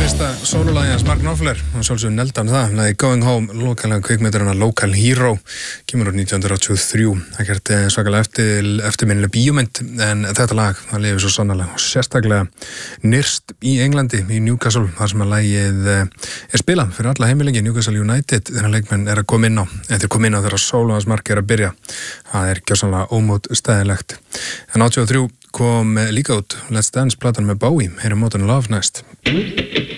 Fyrsta sólulagi hans Mark Knopfler, hann sjálfsögðu neldan það, lagi Going Home, lokalega kvikmyndarinnar Local Hero, kemur úr 1983, það gerði svakalega eftirminnileg bíómynd, en þetta lag, það lifir svo sannarlega, og sérstaklega nyrst í Englandi, í Newcastle, þar sem að lagið spilað fyrir alla heimilengi, Newcastle United, þegar leikmenn að koma inn á, þegar sólu hans Mark að byrja, það gjörsamlega ómótstæðilegt. En 83 kom líka út Let's Dance platan með Bowie, heyrum Modern Love næst.